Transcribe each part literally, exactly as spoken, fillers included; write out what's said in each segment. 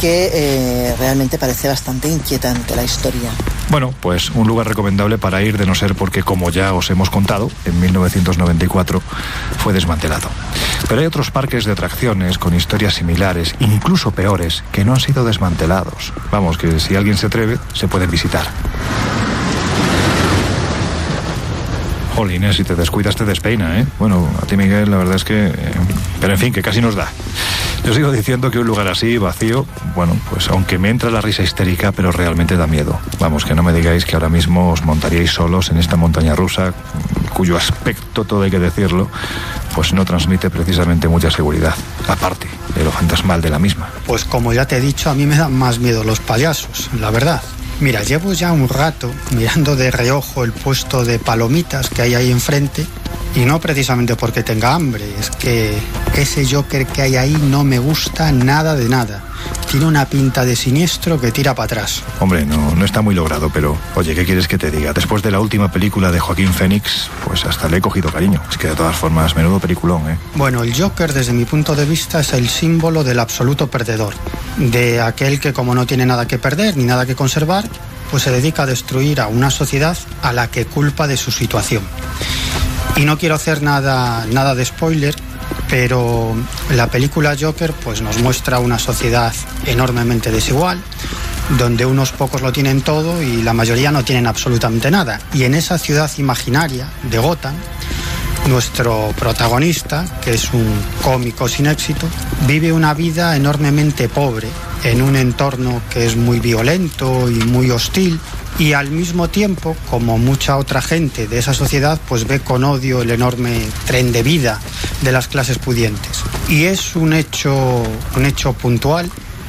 que eh, realmente parece bastante inquietante la historia. Bueno, pues un lugar recomendable para ir, de no ser porque, como ya os hemos contado, en mil novecientos noventa y cuatro fue desmantelado. Pero hay otros parques de atracciones con historias similares, incluso peores, que no han sido desmantelados. Vamos, que si alguien se atreve, se pueden visitar. Jolines, si te descuidas te despeina, ¿eh? Bueno, a ti, Miguel, la verdad es que... Eh, pero en fin, que casi nos da. Yo sigo diciendo que un lugar así, vacío, bueno, pues aunque me entra la risa histérica, pero realmente da miedo. Vamos, que no me digáis que ahora mismo os montaríais solos en esta montaña rusa, cuyo aspecto, todo hay que decirlo, pues no transmite precisamente mucha seguridad, aparte de lo fantasmal de la misma. Pues como ya te he dicho, a mí me dan más miedo los payasos, la verdad. Mira, llevo ya un rato mirando de reojo el puesto de palomitas que hay ahí enfrente, y no precisamente porque tenga hambre, es que ese Joker que hay ahí no me gusta nada de nada. Tiene una pinta de siniestro que tira para atrás. Hombre, no, no está muy logrado, pero oye, ¿qué quieres que te diga? Después de la última película de Joaquín Phoenix, pues hasta le he cogido cariño. Es que de todas formas, menudo peliculón, ¿eh? Bueno, el Joker, desde mi punto de vista, es el símbolo del absoluto perdedor. De aquel que, como no tiene nada que perder ni nada que conservar, pues se dedica a destruir a una sociedad a la que culpa de su situación. Y no quiero hacer nada, nada de spoiler, pero la película Joker pues nos muestra una sociedad enormemente desigual, donde unos pocos lo tienen todo y la mayoría no tienen absolutamente nada. Y en esa ciudad imaginaria de Gotham, nuestro protagonista, que es un cómico sin éxito, vive una vida enormemente pobre en un entorno que es muy violento y muy hostil, y al mismo tiempo, como mucha otra gente de esa sociedad, pues ve con odio el enorme tren de vida de las clases pudientes. Y es un hecho, un hecho puntual,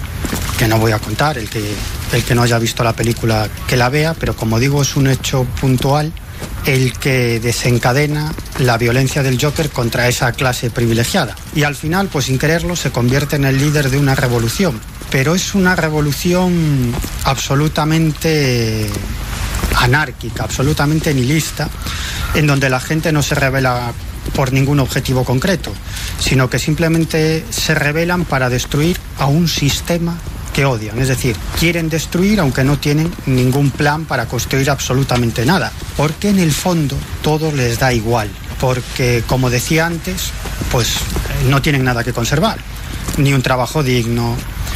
que no voy a contar, el que, el que no haya visto la película que la vea, pero como digo, es un hecho puntual el que desencadena la violencia del Joker contra esa clase privilegiada. Y al final, pues sin quererlo, se convierte en el líder de una revolución. Pero es una revolución absolutamente anárquica, absolutamente nihilista, en donde la gente no se rebela por ningún objetivo concreto, sino que simplemente se rebelan para destruir a un sistema que odian. Es decir, quieren destruir aunque no tienen ningún plan para construir absolutamente nada, porque en el fondo todo les da igual, porque como decía antes, pues no tienen nada que conservar, ni un trabajo digno,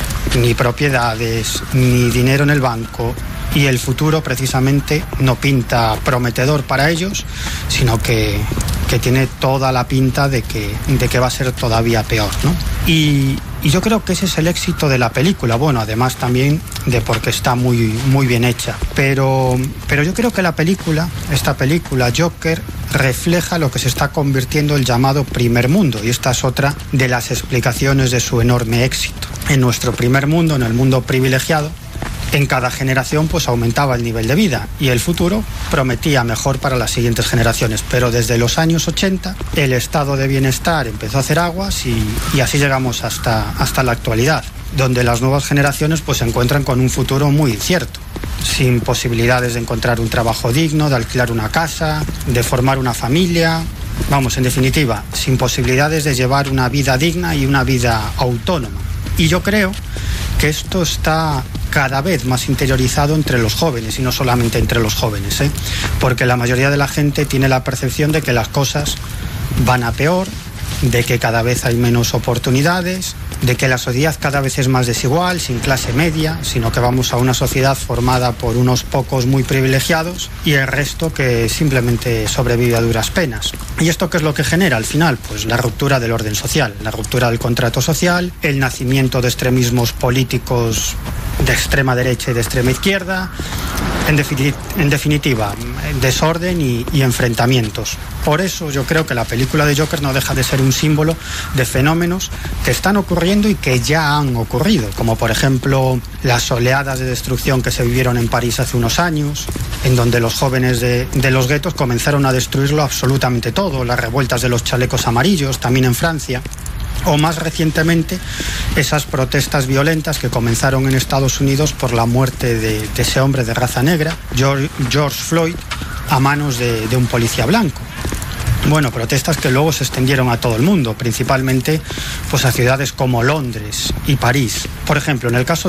ni propiedades, ni dinero en el banco, y el futuro precisamente no pinta prometedor para ellos, sino que, que tiene toda la pinta de que, de que va a ser todavía peor, ¿no? Y, y yo creo que ese es el éxito de la película, bueno, además también de porque está muy, muy bien hecha, pero, pero yo creo que la película, esta película Joker, refleja lo que se está convirtiendo el llamado primer mundo, y esta es otra de las explicaciones de su enorme éxito. En nuestro primer mundo, en el mundo privilegiado, en cada generación pues aumentaba el nivel de vida y el futuro prometía mejor para las siguientes generaciones, pero desde los años ochenta el estado de bienestar empezó a hacer aguas y, y así llegamos hasta, hasta la actualidad, donde las nuevas generaciones pues se encuentran con un futuro muy incierto, sin posibilidades de encontrar un trabajo digno, de alquilar una casa, de formar una familia, vamos, en definitiva, sin posibilidades de llevar una vida digna y una vida autónoma. Y yo creo que esto está cada vez más interiorizado entre los jóvenes, y no solamente entre los jóvenes, ¿eh? Porque la mayoría de la gente tiene la percepción de que las cosas van a peor, de que cada vez hay menos oportunidades, de que la sociedad cada vez es más desigual, sin clase media, sino que vamos a una sociedad formada por unos pocos muy privilegiados y el resto que simplemente sobrevive a duras penas. ¿Y esto qué es lo que genera al final? Pues la ruptura del orden social, la ruptura del contrato social, el nacimiento de extremismos políticos de extrema derecha y de extrema izquierda, en, defini- en definitiva, desorden y, y enfrentamientos. Por eso yo creo que la película de Joker no deja de ser un símbolo de fenómenos que están ocurriendo y que ya han ocurrido, como por ejemplo las oleadas de destrucción que se vivieron en París hace unos años, en donde los jóvenes de, de los guetos comenzaron a destruirlo absolutamente todo, las revueltas de los chalecos amarillos, también en Francia, o más recientemente esas protestas violentas que comenzaron en Estados Unidos por la muerte de, de ese hombre de raza negra, George, George Floyd, a manos de, de un policía blanco. Bueno, protestas que luego se extendieron a todo el mundo, principalmente pues a ciudades como Londres y París. Por ejemplo, en el caso